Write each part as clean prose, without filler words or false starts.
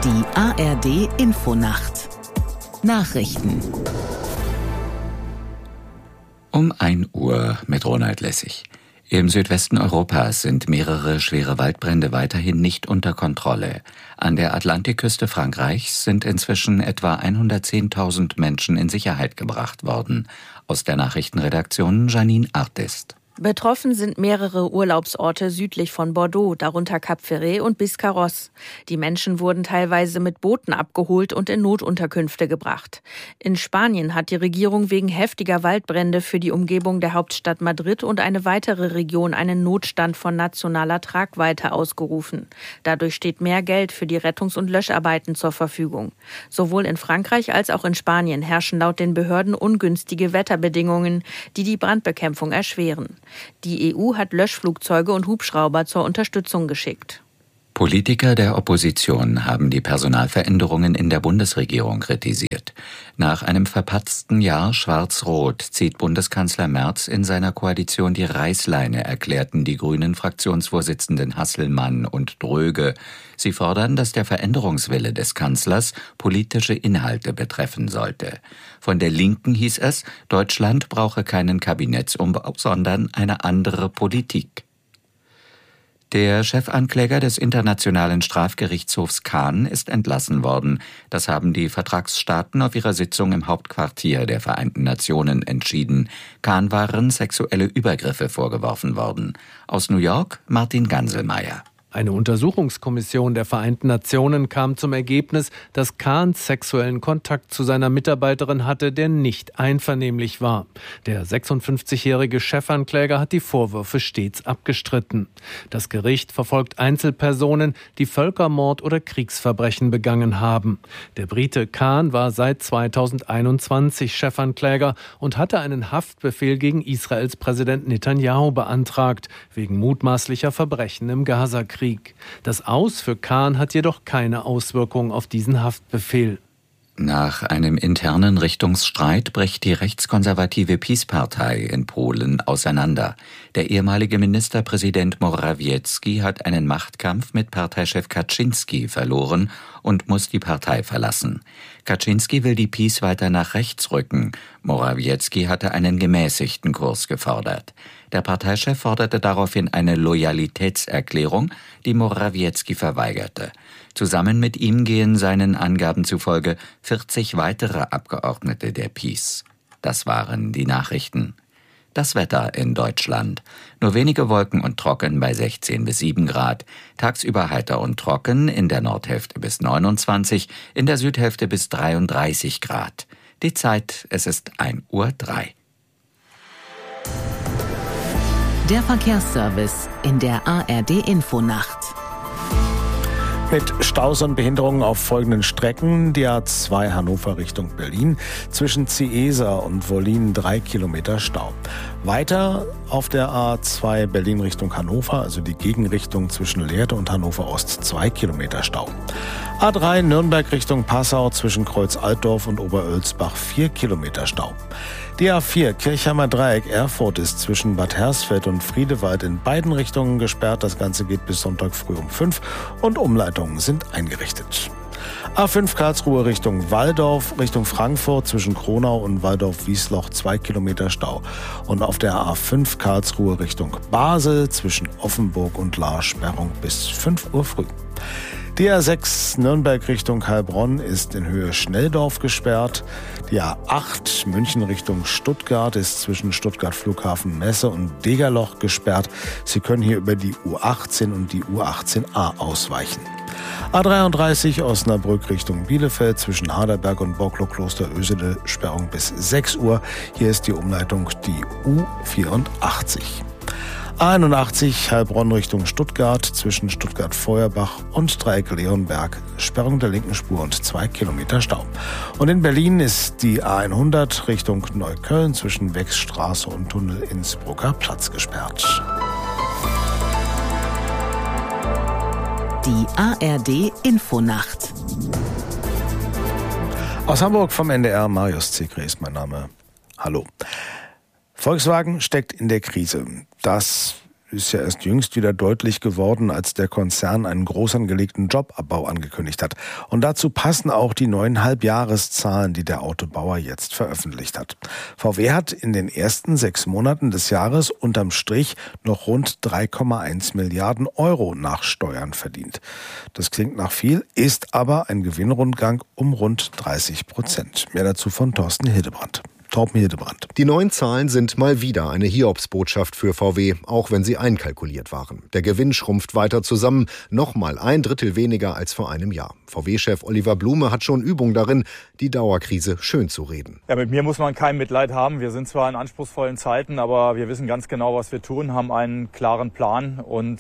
Die ARD Infonacht Nachrichten Um 1 Uhr mit Ronald Lessig. Im Südwesten Europas sind mehrere schwere Waldbrände weiterhin nicht unter Kontrolle. An der Atlantikküste Frankreichs sind inzwischen etwa 110.000 Menschen in Sicherheit gebracht worden. Aus der Nachrichtenredaktion Janine Artist. Betroffen sind mehrere Urlaubsorte südlich von Bordeaux, darunter Cap Ferret und Biscarrosse. Die Menschen wurden teilweise mit Booten abgeholt und in Notunterkünfte gebracht. In Spanien hat die Regierung wegen heftiger Waldbrände für die Umgebung der Hauptstadt Madrid und eine weitere Region einen Notstand von nationaler Tragweite ausgerufen. Dadurch steht mehr Geld für die Rettungs- und Löscharbeiten zur Verfügung. Sowohl in Frankreich als auch in Spanien herrschen laut den Behörden ungünstige Wetterbedingungen, die die Brandbekämpfung erschweren. Die EU hat Löschflugzeuge und Hubschrauber zur Unterstützung geschickt. Politiker der Opposition haben die Personalveränderungen in der Bundesregierung kritisiert. Nach einem verpatzten Jahr Schwarz-Rot zieht Bundeskanzler Merz in seiner Koalition die Reißleine, erklärten die grünen Fraktionsvorsitzenden Hasselmann und Dröge. Sie fordern, dass der Veränderungswille des Kanzlers politische Inhalte betreffen sollte. Von der Linken hieß es, Deutschland brauche keinen Kabinettsumbau, sondern eine andere Politik. Der Chefankläger des Internationalen Strafgerichtshofs Caen ist entlassen worden. Das haben die Vertragsstaaten auf ihrer Sitzung im Hauptquartier der Vereinten Nationen entschieden. Caen waren sexuelle Übergriffe vorgeworfen worden. Aus New York Martin Ganselmeier. Eine Untersuchungskommission der Vereinten Nationen kam zum Ergebnis, dass Caen sexuellen Kontakt zu seiner Mitarbeiterin hatte, der nicht einvernehmlich war. Der 56-jährige Chefankläger hat die Vorwürfe stets abgestritten. Das Gericht verfolgt Einzelpersonen, die Völkermord oder Kriegsverbrechen begangen haben. Der Brite Caen war seit 2021 Chefankläger und hatte einen Haftbefehl gegen Israels Präsident Netanyahu beantragt, wegen mutmaßlicher Verbrechen im Gazakrieg. Das Aus für Caen hat jedoch keine Auswirkung auf diesen Haftbefehl. Nach einem internen Richtungsstreit bricht die rechtskonservative PiS-Partei in Polen auseinander. Der ehemalige Ministerpräsident Morawiecki hat einen Machtkampf mit Parteichef Kaczynski verloren und muss die Partei verlassen. Kaczynski will die PiS weiter nach rechts rücken. Morawiecki hatte einen gemäßigten Kurs gefordert. Der Parteichef forderte daraufhin eine Loyalitätserklärung, die Morawiecki verweigerte. Zusammen mit ihm gehen seinen Angaben zufolge 40 weitere Abgeordnete der PiS. Das waren die Nachrichten. Das Wetter in Deutschland. Nur wenige Wolken und trocken bei 16 bis 7 Grad. Tagsüber heiter und trocken, in der Nordhälfte bis 29, in der Südhälfte bis 33 Grad. Die Zeit, es ist 1:03 Uhr. Der Verkehrsservice in der ARD Infonacht. Mit Staus und Behinderungen auf folgenden Strecken. Die A2 Hannover Richtung Berlin. Zwischen Ciesa und Wollin 3 Kilometer Stau. Weiter auf der A2 Berlin Richtung Hannover, also die Gegenrichtung zwischen Lehrte und Hannover Ost, 2 Kilometer Stau. A3 Nürnberg Richtung Passau zwischen Kreuz Altdorf und Oberölsbach 4 Kilometer Stau. Die A4 Kirchheimer Dreieck Erfurt ist zwischen Bad Hersfeld und Friedewald in beiden Richtungen gesperrt. Das Ganze geht bis Sonntag früh um 5 und Umleitungen sind eingerichtet. A5 Karlsruhe Richtung Walldorf, Richtung Frankfurt zwischen Kronau und Walldorf-Wiesloch 2 Kilometer Stau. Und auf der A5 Karlsruhe Richtung Basel zwischen Offenburg und Lahr Sperrung bis 5 Uhr früh. Die A6 Nürnberg Richtung Heilbronn ist in Höhe Schnelldorf gesperrt. Die A8 München Richtung Stuttgart ist zwischen Stuttgart Flughafen Messe und Degerloch gesperrt. Sie können hier über die U18 und die U18a ausweichen. A33 Osnabrück Richtung Bielefeld zwischen Harderberg und Borklo-Kloster Ösede Sperrung bis 6 Uhr. Hier ist die Umleitung die U84. A81 Heilbronn Richtung Stuttgart zwischen Stuttgart-Feuerbach und Dreieck Leonberg. Sperrung der linken Spur und 2 Kilometer Stau. Und in Berlin ist die A100 Richtung Neukölln zwischen Wechsstraße und Tunnel Innsbrucker Platz gesperrt. Die ARD Infonacht. Aus Hamburg vom NDR, Marius Zekre ist mein Name. Hallo. Volkswagen steckt in der Krise. Das ist ja erst jüngst wieder deutlich geworden, als der Konzern einen groß angelegten Jobabbau angekündigt hat. Und dazu passen auch die neuen Halbjahreszahlen, die der Autobauer jetzt veröffentlicht hat. VW hat in den ersten 6 Monaten des Jahres unterm Strich noch rund 3,1 Milliarden Euro nach Steuern verdient. Das klingt nach viel, ist aber ein Gewinnrundgang um rund 30%. Mehr dazu von Thorsten Hildebrandt. Die neuen Zahlen sind mal wieder eine Hiobsbotschaft für VW, auch wenn sie einkalkuliert waren. Der Gewinn schrumpft weiter zusammen, nochmal 1/3 weniger als vor einem Jahr. VW-Chef Oliver Blume hat schon Übung darin, die Dauerkrise schön zu reden. Ja, mit mir muss man kein Mitleid haben. Wir sind zwar in anspruchsvollen Zeiten, aber wir wissen ganz genau, was wir tun, haben einen klaren Plan und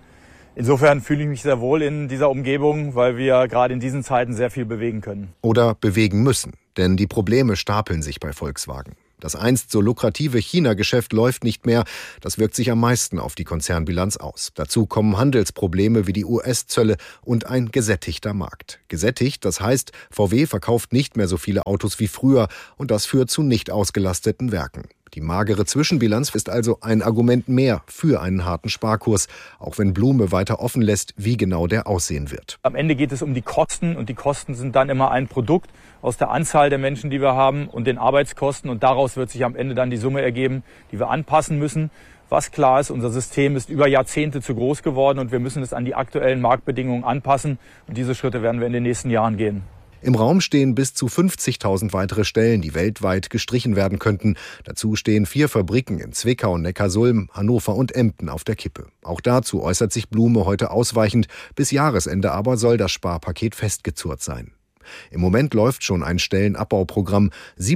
insofern fühle ich mich sehr wohl in dieser Umgebung, weil wir gerade in diesen Zeiten sehr viel bewegen können. Oder bewegen müssen, denn die Probleme stapeln sich bei Volkswagen. Das einst so lukrative China-Geschäft läuft nicht mehr. Das wirkt sich am meisten auf die Konzernbilanz aus. Dazu kommen Handelsprobleme wie die US-Zölle und ein gesättigter Markt. Gesättigt, das heißt, VW verkauft nicht mehr so viele Autos wie früher und das führt zu nicht ausgelasteten Werken. Die magere Zwischenbilanz ist also ein Argument mehr für einen harten Sparkurs, auch wenn Blume weiter offen lässt, wie genau der aussehen wird. Am Ende geht es um die Kosten und die Kosten sind dann immer ein Produkt aus der Anzahl der Menschen, die wir haben und den Arbeitskosten und daraus wird sich am Ende dann die Summe ergeben, die wir anpassen müssen. Was klar ist, unser System ist über Jahrzehnte zu groß geworden und wir müssen es an die aktuellen Marktbedingungen anpassen und diese Schritte werden wir in den nächsten Jahren gehen. Im Raum stehen bis zu 50.000 weitere Stellen, die weltweit gestrichen werden könnten. Dazu stehen 4 Fabriken in Zwickau, Neckarsulm, Hannover und Emden auf der Kippe. Auch dazu äußert sich Blume heute ausweichend. Bis Jahresende aber soll das Sparpaket festgezurrt sein. Im Moment läuft schon ein Stellenabbauprogramm.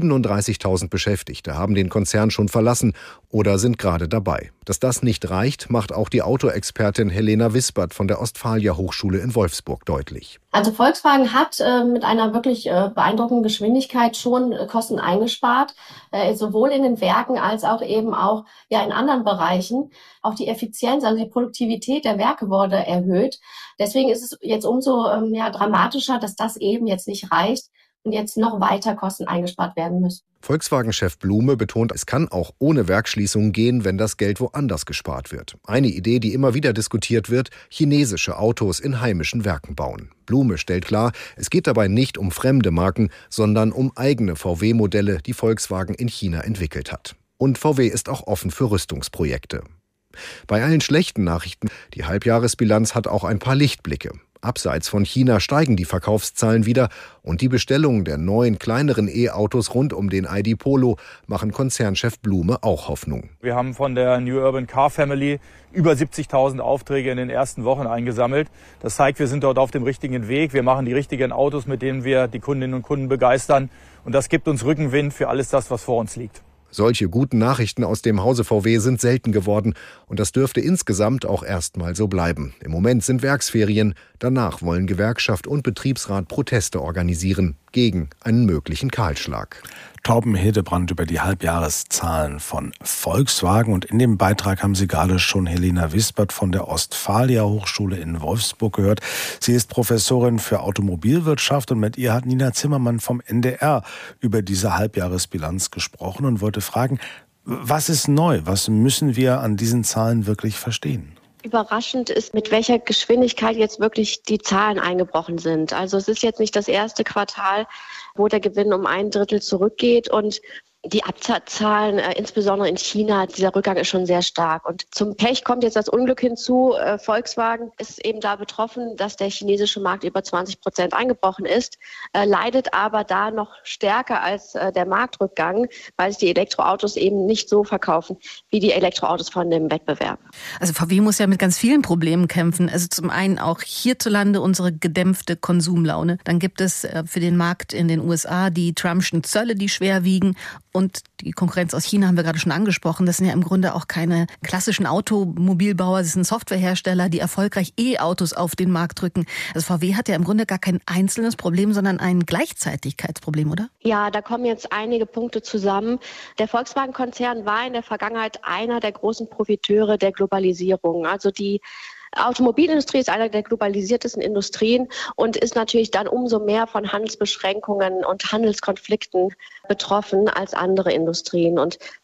37.000 Beschäftigte haben den Konzern schon verlassen oder sind gerade dabei. Dass das nicht reicht, macht auch die Autoexpertin Helena Wispert von der Ostfalia Hochschule in Wolfsburg deutlich. Also Volkswagen hat mit einer wirklich beeindruckenden Geschwindigkeit schon Kosten eingespart, sowohl in den Werken als auch eben auch in anderen Bereichen. Auch die Effizienz, also die Produktivität der Werke wurde erhöht. Deswegen ist es jetzt umso dramatischer, dass das eben jetzt nicht reicht und jetzt noch weiter Kosten eingespart werden müssen. Volkswagen-Chef Blume betont, es kann auch ohne Werksschließung gehen, wenn das Geld woanders gespart wird. Eine Idee, die immer wieder diskutiert wird, chinesische Autos in heimischen Werken bauen. Blume stellt klar, es geht dabei nicht um fremde Marken, sondern um eigene VW-Modelle, die Volkswagen in China entwickelt hat. Und VW ist auch offen für Rüstungsprojekte. Bei allen schlechten Nachrichten, die Halbjahresbilanz hat auch ein paar Lichtblicke. Abseits von China steigen die Verkaufszahlen wieder und die Bestellungen der neuen, kleineren E-Autos rund um den ID Polo machen Konzernchef Blume auch Hoffnung. Wir haben von der New Urban Car Family über 70.000 Aufträge in den ersten Wochen eingesammelt. Das zeigt, wir sind dort auf dem richtigen Weg. Wir machen die richtigen Autos, mit denen wir die Kundinnen und Kunden begeistern. Und das gibt uns Rückenwind für alles das, was vor uns liegt. Solche guten Nachrichten aus dem Hause VW sind selten geworden und das dürfte insgesamt auch erstmal so bleiben. Im Moment sind Werksferien, danach wollen Gewerkschaft und Betriebsrat Proteste organisieren gegen einen möglichen Kahlschlag. Torben Hildebrandt über die Halbjahreszahlen von Volkswagen. Und in dem Beitrag haben Sie gerade schon Helena Wispert von der Ostfalia Hochschule in Wolfsburg gehört. Sie ist Professorin für Automobilwirtschaft und mit ihr hat Nina Zimmermann vom NDR über diese Halbjahresbilanz gesprochen und wollte fragen, was ist neu? Was müssen wir an diesen Zahlen wirklich verstehen? Überraschend ist, mit welcher Geschwindigkeit jetzt wirklich die Zahlen eingebrochen sind. Also es ist jetzt nicht das erste Quartal, wo der Gewinn um 1/3 zurückgeht und die Absatzzahlen, insbesondere in China, dieser Rückgang ist schon sehr stark. Und zum Pech kommt jetzt das Unglück hinzu. Volkswagen ist eben da betroffen, dass der chinesische Markt über 20% eingebrochen ist, leidet aber da noch stärker als der Marktrückgang, weil sich die Elektroautos eben nicht so verkaufen wie die Elektroautos von dem Wettbewerb. Also VW muss ja mit ganz vielen Problemen kämpfen. Also zum einen auch hierzulande unsere gedämpfte Konsumlaune. Dann gibt es für den Markt in den USA die Trumpschen Zölle, die schwer wiegen. Und die Konkurrenz aus China haben wir gerade schon angesprochen. Das sind ja im Grunde auch keine klassischen Automobilbauer, das sind Softwarehersteller, die erfolgreich E-Autos auf den Markt drücken. Also VW hat ja im Grunde gar kein einzelnes Problem, sondern ein Gleichzeitigkeitsproblem, oder? Ja, da kommen jetzt einige Punkte zusammen. Der Volkswagen-Konzern war in der Vergangenheit einer der großen Profiteure der Globalisierung. Also die Automobilindustrie ist eine der globalisiertesten Industrien und ist natürlich dann umso mehr von Handelsbeschränkungen und Handelskonflikten betroffen als andere Industrien. Und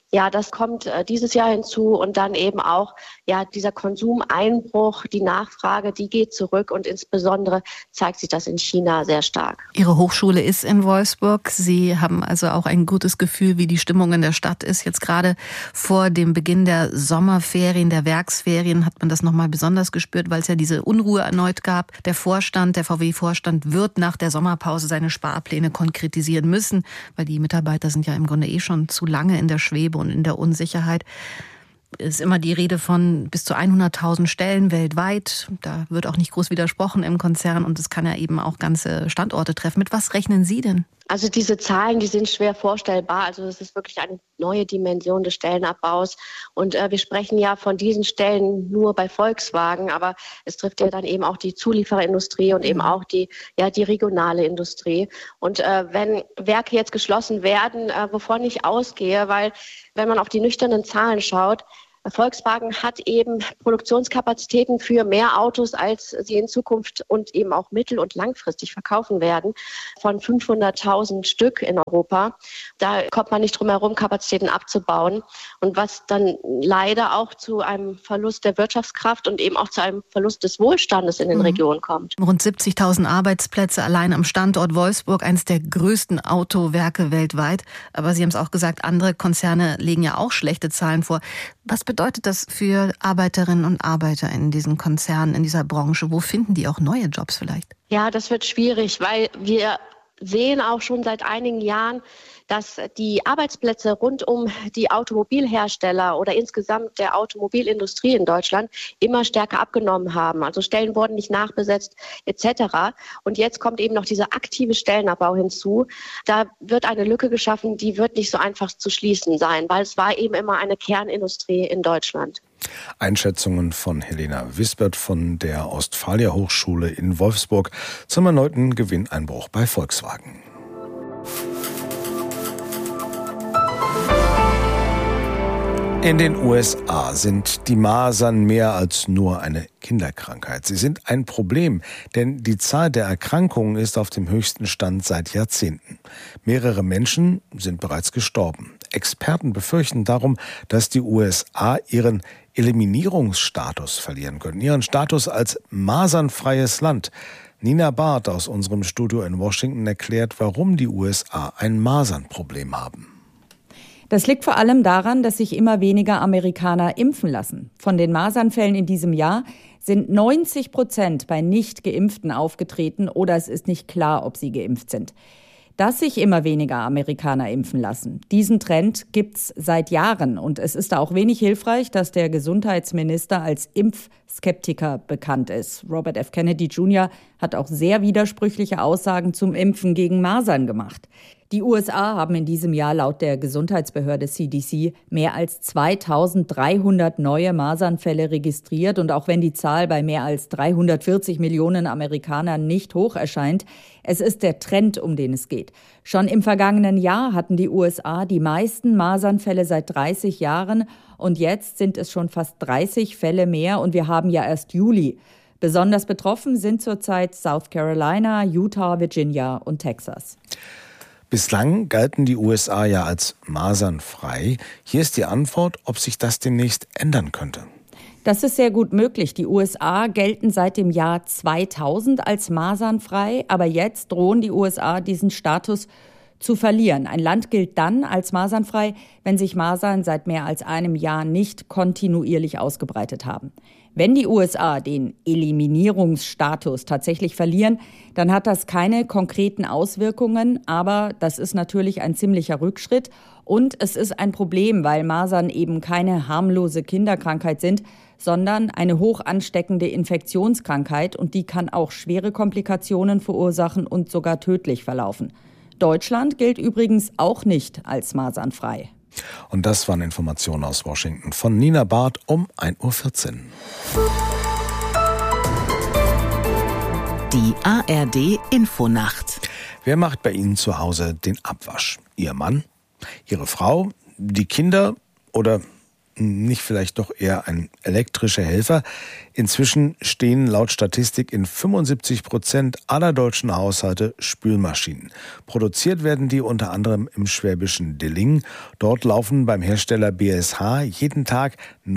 Ja, das kommt dieses Jahr hinzu und dann eben auch dieser Konsumeinbruch, die Nachfrage, die geht zurück und insbesondere zeigt sich das in China sehr stark. Ihre Hochschule ist in Wolfsburg. Sie haben also auch ein gutes Gefühl, wie die Stimmung in der Stadt ist. Jetzt gerade vor dem Beginn der Sommerferien, der Werksferien hat man das nochmal besonders gespürt, weil es ja diese Unruhe erneut gab. Der VW-Vorstand wird nach der Sommerpause seine Sparpläne konkretisieren müssen, weil die Mitarbeiter sind ja im Grunde schon zu lange in der Schwebe und in der Unsicherheit. Es ist immer die Rede von bis zu 100.000 Stellen weltweit. Da wird auch nicht groß widersprochen im Konzern und es kann ja eben auch ganze Standorte treffen. Mit was rechnen Sie denn? Also diese Zahlen, die sind schwer vorstellbar. Also es ist wirklich eine neue Dimension des Stellenabbaus. Und wir sprechen ja von diesen Stellen nur bei Volkswagen, aber es trifft ja dann eben auch die Zuliefererindustrie und eben auch die regionale Industrie. Und wenn Werke jetzt geschlossen werden, wovon ich ausgehe, weil wenn man auf die nüchternen Zahlen schaut, Volkswagen hat eben Produktionskapazitäten für mehr Autos, als sie in Zukunft und eben auch mittel- und langfristig verkaufen werden, von 500.000 Stück in Europa. Da kommt man nicht drum herum, Kapazitäten abzubauen. Und was dann leider auch zu einem Verlust der Wirtschaftskraft und eben auch zu einem Verlust des Wohlstandes in den Regionen kommt. Rund 70.000 Arbeitsplätze allein am Standort Wolfsburg, eines der größten Autowerke weltweit. Aber Sie haben es auch gesagt, andere Konzerne legen ja auch schlechte Zahlen vor. Was bedeutet das für Arbeiterinnen und Arbeiter in diesen Konzernen, in dieser Branche? Wo finden die auch neue Jobs vielleicht? Ja, das wird schwierig, weil wir sehen auch schon seit einigen Jahren, dass die Arbeitsplätze rund um die Automobilhersteller oder insgesamt der Automobilindustrie in Deutschland immer stärker abgenommen haben. Also Stellen wurden nicht nachbesetzt etc. Und jetzt kommt eben noch dieser aktive Stellenabbau hinzu. Da wird eine Lücke geschaffen, die wird nicht so einfach zu schließen sein, weil es war eben immer eine Kernindustrie in Deutschland. Einschätzungen von Helena Wisbert von der Ostfalia Hochschule in Wolfsburg zum erneuten Gewinneinbruch bei Volkswagen. In den USA sind die Masern mehr als nur eine Kinderkrankheit. Sie sind ein Problem, denn die Zahl der Erkrankungen ist auf dem höchsten Stand seit Jahrzehnten. Mehrere Menschen sind bereits gestorben. Experten befürchten darum, dass die USA ihren Eliminierungsstatus verlieren können, ihren Status als masernfreies Land. Nina Barth aus unserem Studio in Washington erklärt, warum die USA ein Masernproblem haben. Das liegt vor allem daran, dass sich immer weniger Amerikaner impfen lassen. Von den Masernfällen in diesem Jahr sind 90% bei Nicht-Geimpften aufgetreten oder es ist nicht klar, ob sie geimpft sind. Dass sich immer weniger Amerikaner impfen lassen, diesen Trend gibt's seit Jahren. Und es ist auch wenig hilfreich, dass der Gesundheitsminister als Impfskeptiker bekannt ist. Robert F. Kennedy Jr. hat auch sehr widersprüchliche Aussagen zum Impfen gegen Masern gemacht. Die USA haben in diesem Jahr laut der Gesundheitsbehörde CDC mehr als 2300 neue Masernfälle registriert. Und auch wenn die Zahl bei mehr als 340 Millionen Amerikanern nicht hoch erscheint, es ist der Trend, um den es geht. Schon im vergangenen Jahr hatten die USA die meisten Masernfälle seit 30 Jahren. Und jetzt sind es schon fast 30 Fälle mehr und wir haben ja erst Juli. Besonders betroffen sind zurzeit South Carolina, Utah, Virginia und Texas. Bislang galten die USA ja als masernfrei. Hier ist die Antwort, ob sich das demnächst ändern könnte. Das ist sehr gut möglich. Die USA gelten seit dem Jahr 2000 als masernfrei, aber jetzt drohen die USA diesen Status zu verlieren. Ein Land gilt dann als masernfrei, wenn sich Masern seit mehr als einem Jahr nicht kontinuierlich ausgebreitet haben. Wenn die USA den Eliminierungsstatus tatsächlich verlieren, dann hat das keine konkreten Auswirkungen, aber das ist natürlich ein ziemlicher Rückschritt und es ist ein Problem, weil Masern eben keine harmlose Kinderkrankheit sind, sondern eine hoch ansteckende Infektionskrankheit und die kann auch schwere Komplikationen verursachen und sogar tödlich verlaufen. Deutschland gilt übrigens auch nicht als masernfrei. Und das waren Informationen aus Washington von Nina Barth um 1.14 Uhr. Die ARD Infonacht. Wer macht bei Ihnen zu Hause den Abwasch? Ihr Mann? Ihre Frau? Die Kinder? Oder Nicht vielleicht doch eher ein elektrischer Helfer? Inzwischen stehen laut Statistik in 75% aller deutschen Haushalte Spülmaschinen. Produziert werden die unter anderem im schwäbischen Dilling. Dort laufen beim Hersteller BSH jeden Tag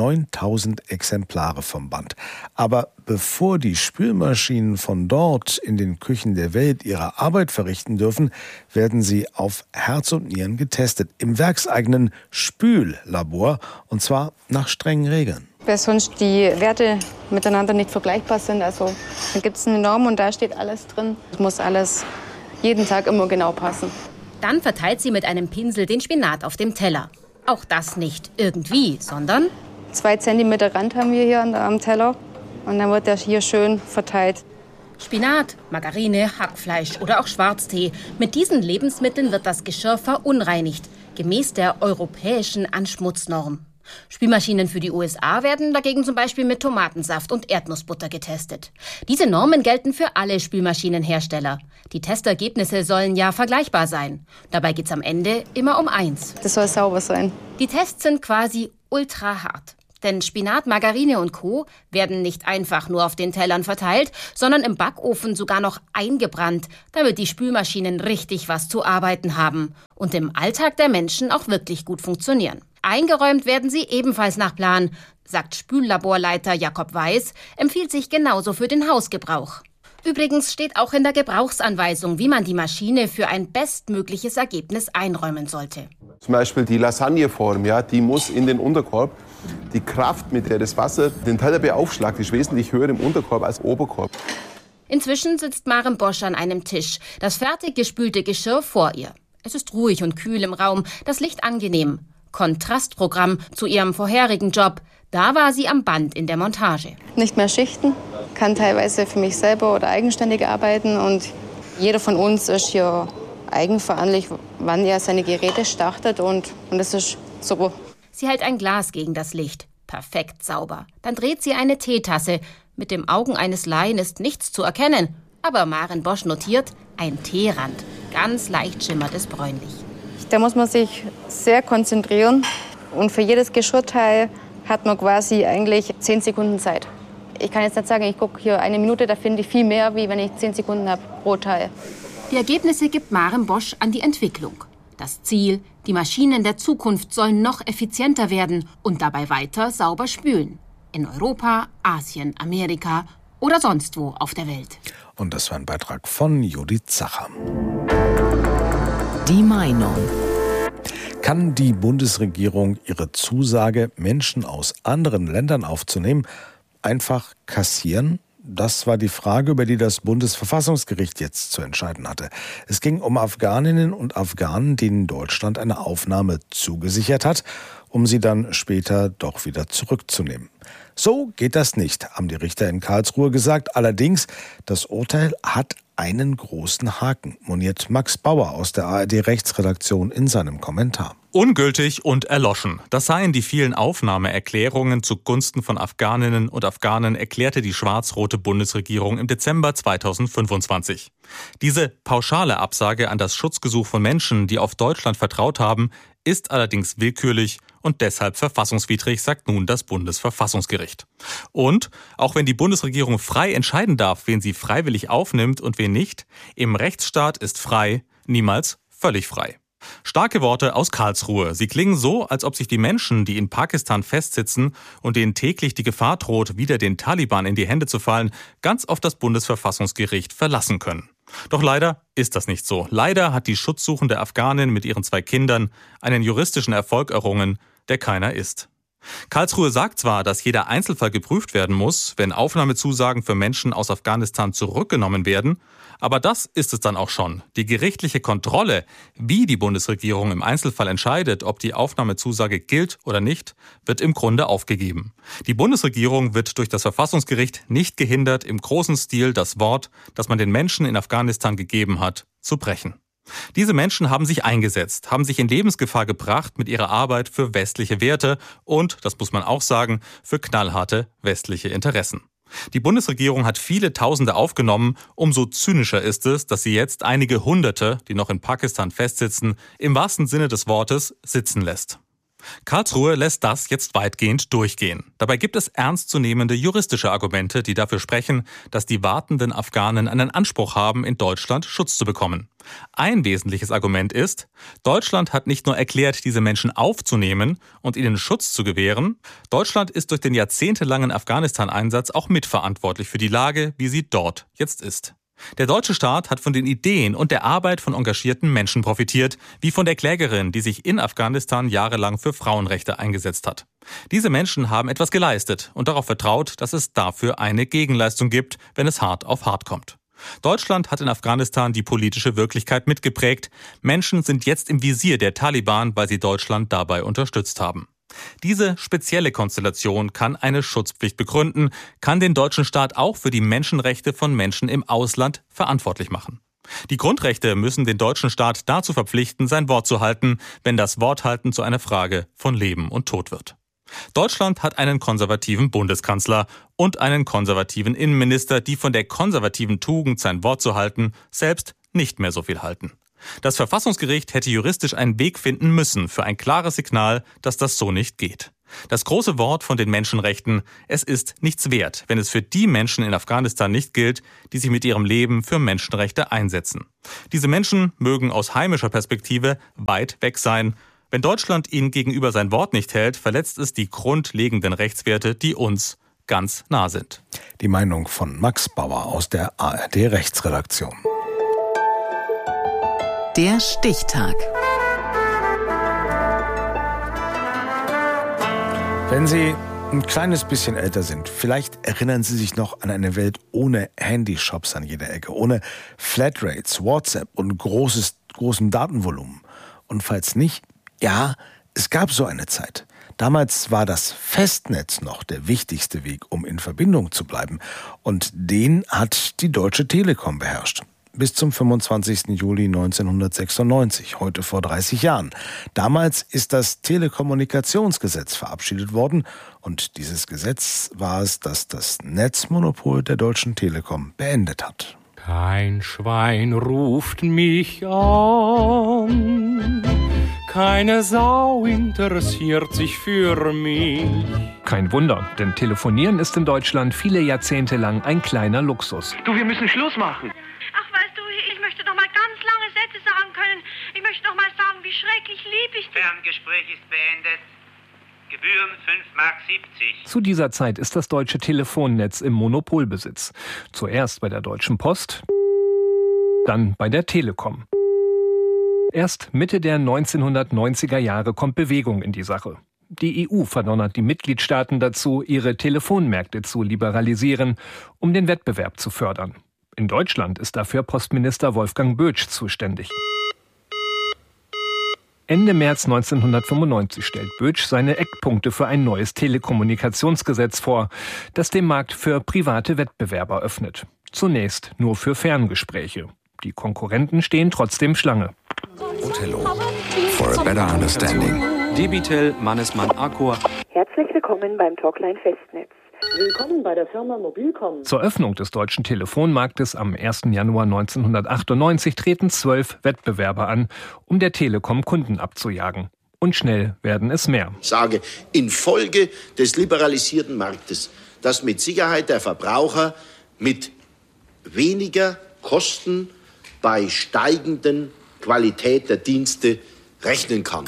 9000 Exemplare vom Band. Aber bevor die Spülmaschinen von dort in den Küchen der Welt ihre Arbeit verrichten dürfen, werden sie auf Herz und Nieren getestet. Im werkseigenen Spüllabor, und zwar nach strengen Regeln. Weil sonst die Werte miteinander nicht vergleichbar sind. Also da gibt es eine Norm und da steht alles drin. Es muss alles jeden Tag immer genau passen. Dann verteilt sie mit einem Pinsel den Spinat auf dem Teller. Auch das nicht irgendwie, sondern 2 Zentimeter Rand haben wir hier am Teller und dann wird der hier schön verteilt. Spinat, Margarine, Hackfleisch oder auch Schwarztee. Mit diesen Lebensmitteln wird das Geschirr verunreinigt, gemäß der europäischen Anschmutznorm. Spülmaschinen für die USA werden dagegen zum Beispiel mit Tomatensaft und Erdnussbutter getestet. Diese Normen gelten für alle Spülmaschinenhersteller. Die Testergebnisse sollen ja vergleichbar sein. Dabei geht's am Ende immer um eins. Das soll sauber sein. Die Tests sind quasi ultra hart. Denn Spinat, Margarine und Co. werden nicht einfach nur auf den Tellern verteilt, sondern im Backofen sogar noch eingebrannt, damit die Spülmaschinen richtig was zu arbeiten haben und im Alltag der Menschen auch wirklich gut funktionieren. Eingeräumt werden sie ebenfalls nach Plan, sagt Spüllaborleiter Jakob Weiß, empfiehlt sich genauso für den Hausgebrauch. Übrigens steht auch in der Gebrauchsanweisung, wie man die Maschine für ein bestmögliches Ergebnis einräumen sollte. Zum Beispiel die Lasagneform, die muss in den Unterkorb. Die Kraft, mit der das Wasser den Teller beaufschlagt, ist wesentlich höher im Unterkorb als im Oberkorb. Inzwischen sitzt Maren Bosch an einem Tisch, das fertig gespülte Geschirr vor ihr. Es ist ruhig und kühl im Raum, das Licht angenehm. Kontrastprogramm zu ihrem vorherigen Job. Da war sie am Band in der Montage. Nicht mehr schichten, kann teilweise für mich selber oder eigenständig arbeiten. Und jeder von uns ist hier eigenverantwortlich, wann er seine Geräte startet. Und das ist super. Sie hält ein Glas gegen das Licht. Perfekt sauber. Dann dreht sie eine Teetasse. Mit den Augen eines Laien ist nichts zu erkennen. Aber Maren Bosch notiert, ein Teerand. Ganz leicht schimmert es bräunlich. Da muss man sich sehr konzentrieren. Und für jedes Geschirrteil hat man quasi eigentlich 10 Sekunden Zeit. Ich kann jetzt nicht sagen, ich gucke hier 1 Minute, da finde ich viel mehr, wie wenn ich 10 Sekunden habe pro Teil. Die Ergebnisse gibt Maren Bosch an die Entwicklung. Das Ziel, die Maschinen der Zukunft sollen noch effizienter werden und dabei weiter sauber spülen. In Europa, Asien, Amerika oder sonst wo auf der Welt. Und das war ein Beitrag von Judith Zacher. Die Meinung. Kann die Bundesregierung ihre Zusage, Menschen aus anderen Ländern aufzunehmen, einfach kassieren? Das war die Frage, über die das Bundesverfassungsgericht jetzt zu entscheiden hatte. Es ging um Afghaninnen und Afghanen, denen Deutschland eine Aufnahme zugesichert hat, um sie dann später doch wieder zurückzunehmen. So geht das nicht, haben die Richter in Karlsruhe gesagt. Allerdings, das Urteil hat einen großen Haken, moniert Max Bauer aus der ARD-Rechtsredaktion in seinem Kommentar. Ungültig und erloschen. Das seien die vielen Aufnahmeerklärungen zugunsten von Afghaninnen und Afghanen, erklärte die schwarz-rote Bundesregierung im Dezember 2025. Diese pauschale Absage an das Schutzgesuch von Menschen, die auf Deutschland vertraut haben, ist allerdings willkürlich und deshalb verfassungswidrig, sagt nun das Bundesverfassungsgericht. Und auch wenn die Bundesregierung frei entscheiden darf, wen sie freiwillig aufnimmt und wen nicht, im Rechtsstaat ist frei niemals völlig frei. Starke Worte aus Karlsruhe. Sie klingen so, als ob sich die Menschen, die in Pakistan festsitzen und denen täglich die Gefahr droht, wieder den Taliban in die Hände zu fallen, ganz auf das Bundesverfassungsgericht verlassen können. Doch leider ist das nicht so. Leider hat die schutzsuchende Afghanin mit ihren 2 Kindern einen juristischen Erfolg errungen, der keiner ist. Karlsruhe sagt zwar, dass jeder Einzelfall geprüft werden muss, wenn Aufnahmezusagen für Menschen aus Afghanistan zurückgenommen werden, aber das ist es dann auch schon. Die gerichtliche Kontrolle, wie die Bundesregierung im Einzelfall entscheidet, ob die Aufnahmezusage gilt oder nicht, wird im Grunde aufgegeben. Die Bundesregierung wird durch das Verfassungsgericht nicht gehindert, im großen Stil das Wort, das man den Menschen in Afghanistan gegeben hat, zu brechen. Diese Menschen haben sich eingesetzt, haben sich in Lebensgefahr gebracht mit ihrer Arbeit für westliche Werte und, das muss man auch sagen, für knallharte westliche Interessen. Die Bundesregierung hat viele Tausende aufgenommen, umso zynischer ist es, dass sie jetzt einige Hunderte, die noch in Pakistan festsitzen, im wahrsten Sinne des Wortes sitzen lässt. Karlsruhe lässt das jetzt weitgehend durchgehen. Dabei gibt es ernstzunehmende juristische Argumente, die dafür sprechen, dass die wartenden Afghanen einen Anspruch haben, in Deutschland Schutz zu bekommen. Ein wesentliches Argument ist, Deutschland hat nicht nur erklärt, diese Menschen aufzunehmen und ihnen Schutz zu gewähren, Deutschland ist durch den jahrzehntelangen Afghanistan-Einsatz auch mitverantwortlich für die Lage, wie sie dort jetzt ist. Der deutsche Staat hat von den Ideen und der Arbeit von engagierten Menschen profitiert, wie von der Klägerin, die sich in Afghanistan jahrelang für Frauenrechte eingesetzt hat. Diese Menschen haben etwas geleistet und darauf vertraut, dass es dafür eine Gegenleistung gibt, wenn es hart auf hart kommt. Deutschland hat in Afghanistan die politische Wirklichkeit mitgeprägt. Menschen sind jetzt im Visier der Taliban, weil sie Deutschland dabei unterstützt haben. Diese spezielle Konstellation kann eine Schutzpflicht begründen, kann den deutschen Staat auch für die Menschenrechte von Menschen im Ausland verantwortlich machen. Die Grundrechte müssen den deutschen Staat dazu verpflichten, sein Wort zu halten, wenn das Worthalten zu einer Frage von Leben und Tod wird. Deutschland hat einen konservativen Bundeskanzler und einen konservativen Innenminister, die von der konservativen Tugend, sein Wort zu halten, selbst nicht mehr so viel halten. Das Verfassungsgericht hätte juristisch einen Weg finden müssen für ein klares Signal, dass das so nicht geht. Das große Wort von den Menschenrechten, es ist nichts wert, wenn es für die Menschen in Afghanistan nicht gilt, die sich mit ihrem Leben für Menschenrechte einsetzen. Diese Menschen mögen aus heimischer Perspektive weit weg sein. Wenn Deutschland ihnen gegenüber sein Wort nicht hält, verletzt es die grundlegenden Rechtswerte, die uns ganz nah sind. Die Meinung von Max Bauer aus der ARD-Rechtsredaktion. Der Stichtag. Wenn Sie ein kleines bisschen älter sind, vielleicht erinnern Sie sich noch an eine Welt ohne Handyshops an jeder Ecke, ohne Flatrates, WhatsApp und großem Datenvolumen. Und falls nicht, ja, es gab so eine Zeit. Damals war das Festnetz noch der wichtigste Weg, um in Verbindung zu bleiben. Und den hat die Deutsche Telekom beherrscht. Bis zum 25. Juli 1996, heute vor 30 Jahren. Damals ist das Telekommunikationsgesetz verabschiedet worden und dieses Gesetz war es, das das Netzmonopol der Deutschen Telekom beendet hat. Kein Schwein ruft mich an, keine Sau interessiert sich für mich. Kein Wunder, denn Telefonieren ist in Deutschland viele Jahrzehnte lang ein kleiner Luxus. Du, wir müssen Schluss machen. Ach, weißt du, ich möchte noch mal ganz lange Sätze sagen können. Ich möchte noch mal sagen, wie schrecklich lieb ich dich. Ferngespräch ist beendet. Gebühren 5,70 Mark. Zu dieser Zeit ist das deutsche Telefonnetz im Monopolbesitz. Zuerst bei der Deutschen Post, dann bei der Telekom. Erst Mitte der 1990er Jahre kommt Bewegung in die Sache. Die EU verdonnert die Mitgliedstaaten dazu, ihre Telefonmärkte zu liberalisieren, um den Wettbewerb zu fördern. In Deutschland ist dafür Postminister Wolfgang Bötsch zuständig. Ende März 1995 stellt Bötsch seine Eckpunkte für ein neues Telekommunikationsgesetz vor, das den Markt für private Wettbewerber öffnet. Zunächst nur für Ferngespräche. Die Konkurrenten stehen trotzdem Schlange. Othello. For a better understanding. Debitel, Mannesmann, Accor. Herzlich willkommen beim Talkline Festnetz. Willkommen bei der Firma Mobilcom. Zur Öffnung des deutschen Telefonmarktes am 1. Januar 1998 treten 12 Wettbewerber an, um der Telekom Kunden abzujagen. Und schnell werden es mehr. Ich sage, infolge des liberalisierten Marktes, dass mit Sicherheit der Verbraucher mit weniger Kosten bei steigenden Qualität der Dienste rechnen kann.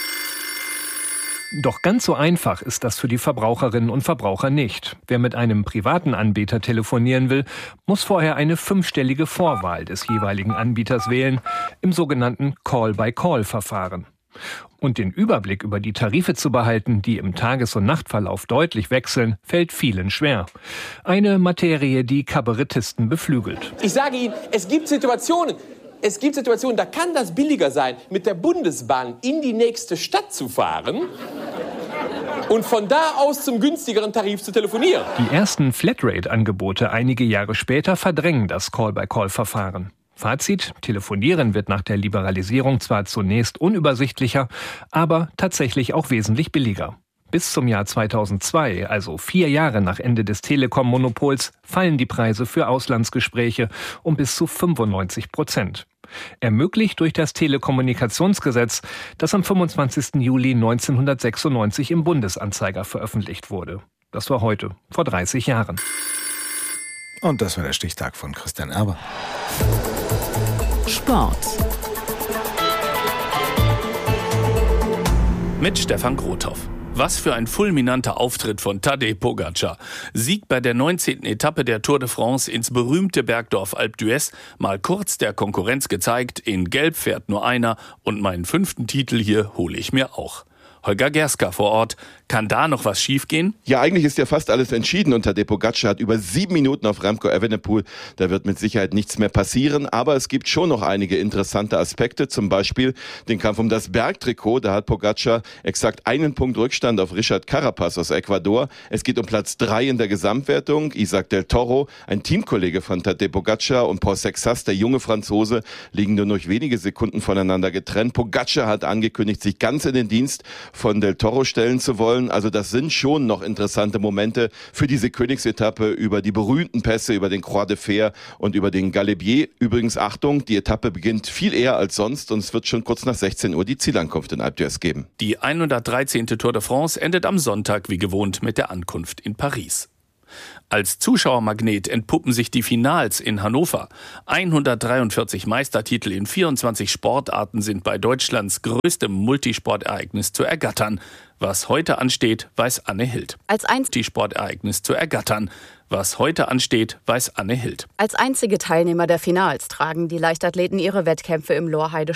Doch ganz so einfach ist das für die Verbraucherinnen und Verbraucher nicht. Wer mit einem privaten Anbieter telefonieren will, muss vorher eine 5-stellige Vorwahl des jeweiligen Anbieters wählen, im sogenannten Call-by-Call-Verfahren. Und den Überblick über die Tarife zu behalten, die im Tages- und Nachtverlauf deutlich wechseln, fällt vielen schwer. Eine Materie, die Kabarettisten beflügelt. Ich sage Ihnen, es gibt Situationen, da kann das billiger sein, mit der Bundesbahn in die nächste Stadt zu fahren und von da aus zum günstigeren Tarif zu telefonieren. Die ersten Flatrate-Angebote einige Jahre später verdrängen das Call-by-Call-Verfahren. Fazit: Telefonieren wird nach der Liberalisierung zwar zunächst unübersichtlicher, aber tatsächlich auch wesentlich billiger. Bis zum Jahr 2002, also 4 Jahre nach Ende des Telekom-Monopols, fallen die Preise für Auslandsgespräche um bis zu 95%. Ermöglicht durch das Telekommunikationsgesetz, das am 25. Juli 1996 im Bundesanzeiger veröffentlicht wurde. Das war heute, vor 30 Jahren. Und das war der Stichtag von Christian Erber. Sport. Mit Stefan Grothoff. Was für ein fulminanter Auftritt von Tadej Pogačar. Sieg bei der 19. Etappe der Tour de France ins berühmte Bergdorf Alpe d'Huez. Mal kurz der Konkurrenz gezeigt, in Gelb fährt nur einer und meinen 5. Titel hier hole ich mir auch. Holger Gerska vor Ort. Kann da noch was schiefgehen? Ja, eigentlich ist ja fast alles entschieden. Und Tadej Pogačar hat über 7 Minuten auf Remco Evenepoel. Da wird mit Sicherheit nichts mehr passieren. Aber es gibt schon noch einige interessante Aspekte. Zum Beispiel den Kampf um das Bergtrikot. Da hat Pogačar exakt 1 Punkt Rückstand auf Richard Carapaz aus Ecuador. Es geht um Platz 3 in der Gesamtwertung. Isaac del Toro, ein Teamkollege von Tadej Pogačar, und Paul Sexas, der junge Franzose, liegen nur noch wenige Sekunden voneinander getrennt. Pogačar hat angekündigt, sich ganz in den Dienst von del Toro stellen zu wollen. Also das sind schon noch interessante Momente für diese Königsetappe über die berühmten Pässe, über den Croix de Fer und über den Galibier. Übrigens, Achtung, die Etappe beginnt viel eher als sonst und es wird schon kurz nach 16 Uhr die Zielankunft in Alpe d'Huez geben. Die 113. Tour de France endet am Sonntag wie gewohnt mit der Ankunft in Paris. Als Zuschauermagnet entpuppen sich die Finals in Hannover. 143 Meistertitel in 24 Sportarten sind bei Deutschlands größtem Multisportereignis zu ergattern. Was heute ansteht, weiß Anne Hild. Als einzige Teilnehmer der Finals tragen die Leichtathleten ihre Wettkämpfe im Lorheide